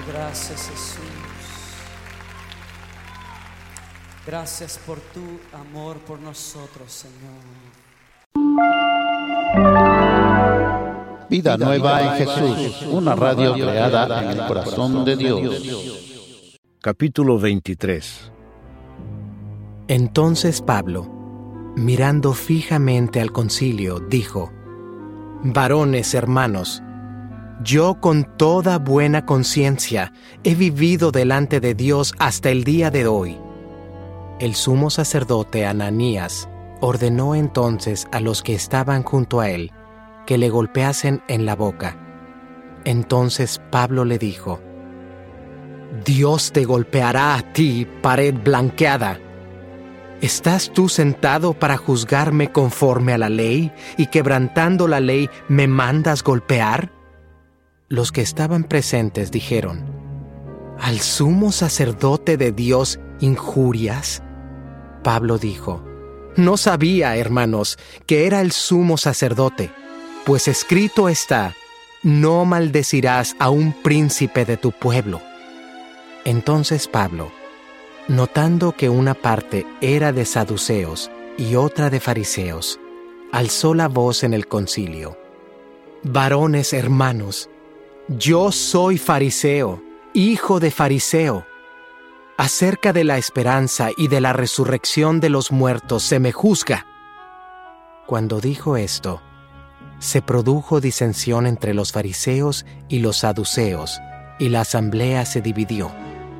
Gracias, Jesús. Gracias por tu amor por nosotros, Señor. Vida Nueva en Jesús, una radio creada en el corazón de Dios. Capítulo 23. Entonces Pablo, mirando fijamente al concilio, dijo: Varones, hermanos, yo con toda buena conciencia he vivido delante de Dios hasta el día de hoy. El sumo sacerdote Ananías ordenó entonces a los que estaban junto a él que le golpeasen en la boca. Entonces Pablo le dijo: Dios te golpeará a ti, pared blanqueada. ¿Estás tú sentado para juzgarme conforme a la ley y quebrantando la ley me mandas golpear? Los que estaban presentes dijeron: ¿Al sumo sacerdote de Dios injurias? Pablo dijo: No sabía, hermanos, que era el sumo sacerdote, pues escrito está: no maldecirás a un príncipe de tu pueblo. Entonces Pablo, notando que una parte era de saduceos y otra de fariseos, alzó la voz en el concilio: Varones, hermanos, yo soy fariseo, hijo de fariseo. Acerca de la esperanza y de la resurrección de los muertos se me juzga. Cuando dijo esto, se produjo disensión entre los fariseos y los saduceos, y la asamblea se dividió.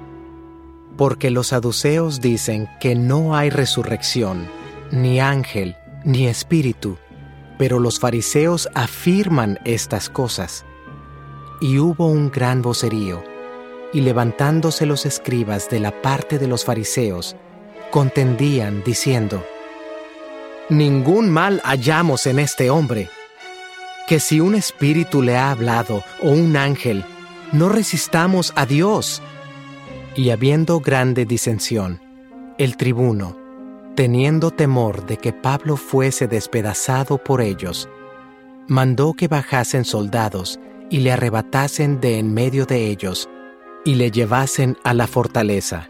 Porque los saduceos dicen que no hay resurrección, ni ángel, ni espíritu, pero los fariseos afirman estas cosas. Y hubo un gran vocerío, y levantándose los escribas de la parte de los fariseos, contendían diciendo: Ningún mal hallamos en este hombre, que si un espíritu le ha hablado o un ángel, no resistamos a Dios. Y habiendo grande disensión, el tribuno, teniendo temor de que Pablo fuese despedazado por ellos, mandó que bajasen soldados y le arrebatasen de en medio de ellos, y le llevasen a la fortaleza.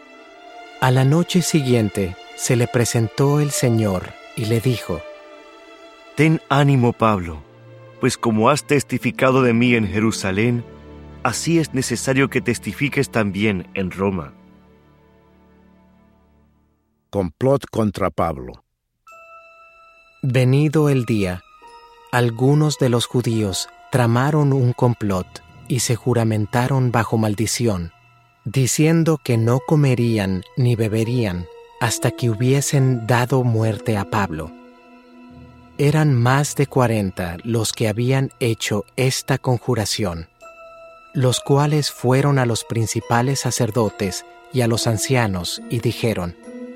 A la noche siguiente se le presentó el Señor y le dijo: Ten ánimo, Pablo, pues como has testificado de mí en Jerusalén, así es necesario que testifiques también en Roma. Complot contra Pablo. Venido el día, algunos de los judíos tramaron un complot y se juramentaron bajo maldición, diciendo que no comerían ni beberían hasta que hubiesen dado muerte a Pablo. Eran más de 40 los que habían hecho esta conjuración, los cuales fueron a los principales sacerdotes y a los ancianos y dijeron: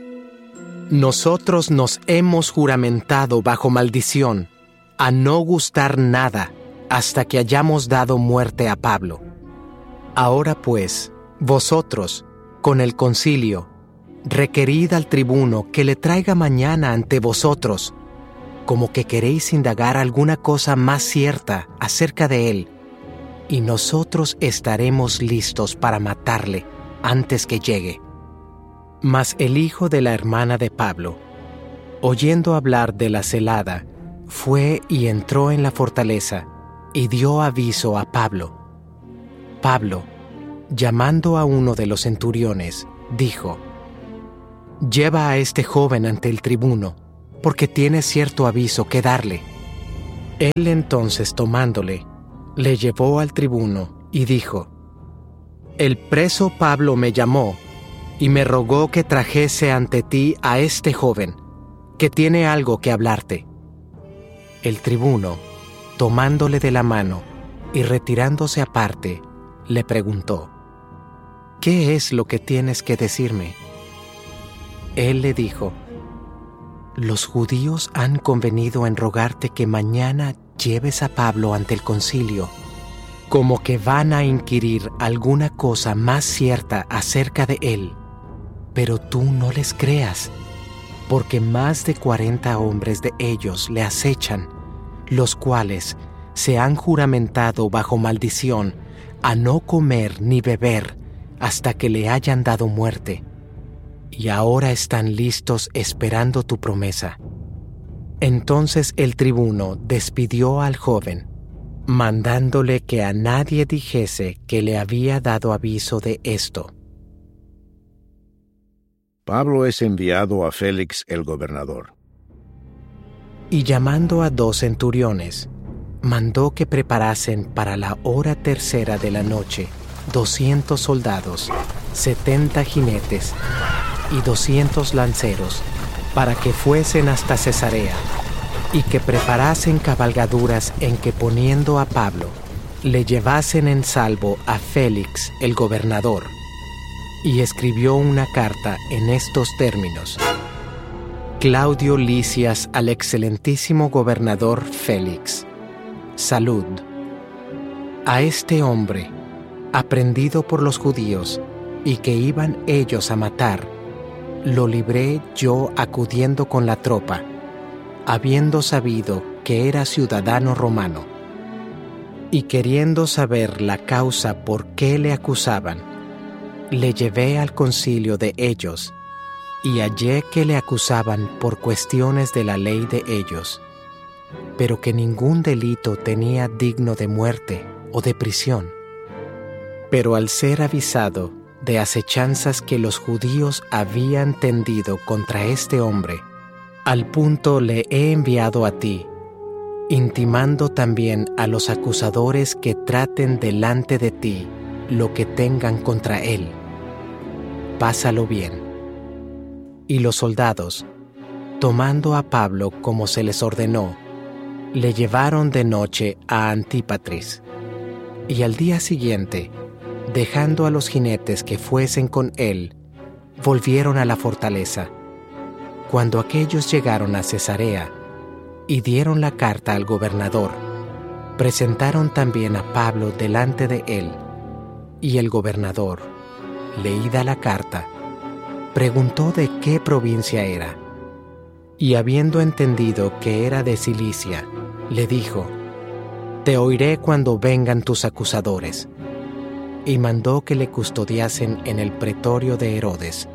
Nosotros nos hemos juramentado bajo maldición a no gustar nada hasta que hayamos dado muerte a Pablo. Ahora pues, vosotros, con el concilio, requerid al tribuno que le traiga mañana ante vosotros, como que queréis indagar alguna cosa más cierta acerca de él, y nosotros estaremos listos para matarle antes que llegue. Mas el hijo de la hermana de Pablo, oyendo hablar de la celada, fue y entró en la fortaleza, y dio aviso a Pablo. Pablo, llamando a uno de los centuriones, dijo: Lleva a este joven ante el tribuno, porque tiene cierto aviso que darle. Él entonces, tomándole, le llevó al tribuno y dijo: El preso Pablo me llamó y me rogó que trajese ante ti a este joven, que tiene algo que hablarte. El tribuno, tomándole de la mano y retirándose aparte, le preguntó: ¿Qué es lo que tienes que decirme? Él le dijo: Los judíos han convenido en rogarte que mañana lleves a Pablo ante el concilio, como que van a inquirir alguna cosa más cierta acerca de él, pero tú no les creas, porque más de 40 hombres de ellos le acechan, los cuales, se han juramentado bajo maldición a no comer ni beber hasta que le hayan dado muerte, y ahora están listos esperando tu promesa. Entonces el tribuno despidió al joven, mandándole que a nadie dijese que le había dado aviso de esto. Pablo es enviado a Félix el gobernador. Y llamando a 2 centuriones, mandó que preparasen para la hora tercera de la noche 200 soldados, 70 jinetes y 200 lanceros, para que fuesen hasta Cesarea, y que preparasen cabalgaduras en que, poniendo a Pablo, le llevasen en salvo a Félix el gobernador. Y escribió una carta en estos términos: Claudio Lisias al excelentísimo gobernador Félix, salud. A este hombre, aprendido por los judíos, y que iban ellos a matar, lo libré yo acudiendo con la tropa, habiendo sabido que era ciudadano romano. Y queriendo saber la causa por qué le acusaban, le llevé al concilio de ellos, y hallé que le acusaban por cuestiones de la ley de ellos, pero que ningún delito tenía digno de muerte o de prisión. Pero al ser avisado de acechanzas que los judíos habían tendido contra este hombre, al punto le he enviado a ti, intimando también a los acusadores que traten delante de ti lo que tengan contra él. Pásalo bien. Y los soldados, tomando a Pablo como se les ordenó, le llevaron de noche a Antípatris. Y al día siguiente, dejando a los jinetes que fuesen con él, volvieron a la fortaleza. Cuando aquellos llegaron a Cesarea y dieron la carta al gobernador, presentaron también a Pablo delante de él, y el gobernador, leída la carta, preguntó de qué provincia era, y habiendo entendido que era de Cilicia, le dijo: Te oiré cuando vengan tus acusadores. Y mandó que le custodiasen en el pretorio de Herodes,